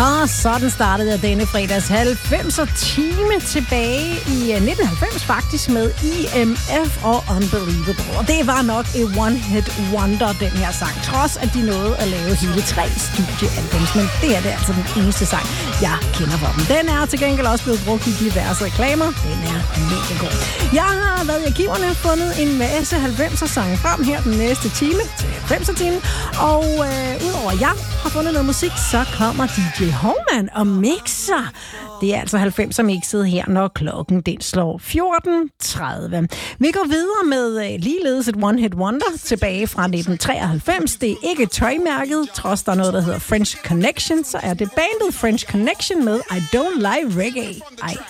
Og sådan startede jeg denne fredags 90'er time tilbage i 1990 faktisk med EMF og Unbelievable. Og det var nok et one-hit wonder, den her sang. Trods at de nåede at lave hele 3 studiealbums. Men det er altså den eneste sang, jeg kender for dem. Den er til gengæld også blevet brugt i diverse reklamer. Den er mega god. Jeg har været i arkiverne og fundet en masse 90'er sange frem her den næste time til 90'er time. Og udover jeg har fundet noget musik, så kommer DJ Holman og mixer. Det er altså 90'er mixet her, når klokken den slår 14.30. Vi går videre med ligeledes et one-hit wonder tilbage fra 1993. Det er ikke tøjmærket, trods der er noget, der hedder French Connection. Så er det bandet French Connection med I Don't Like Reggae. Ej,